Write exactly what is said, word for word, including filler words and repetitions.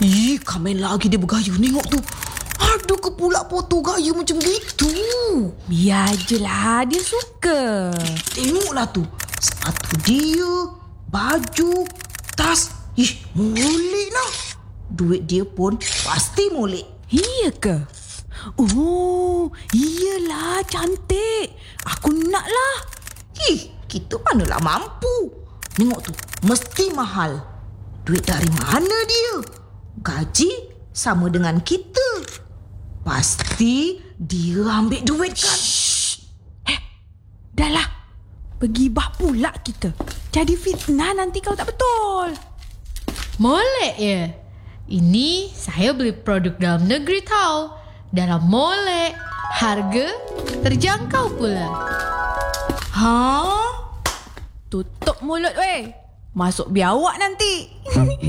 Ih, kamen lagi dia bergaya. Tengok tu. Ada ke pula foto gaya macam gitu? Biar je lah, dia suka. Tengoklah tu. Sepatu dia, baju, tas. Ih, molek lah. Duit dia pun pasti molek. Iya ke? Oh, iyalah, cantik. Aku nak lah. Ih, kita manalah mampu. Tengok tu, mesti mahal. Duit dari mana dia? Gaji sama dengan kita. Pasti dia ambil duit kan? Shh. Eh, dah lah. Pergi bah pula kita. Jadi fitnah nanti kalau tak betul. Molek ya? Ini saya beli produk dalam negeri tau. Dalam molek. Harga terjangkau pula. Ha? Tutup mulut weh. Masuk biawak nanti.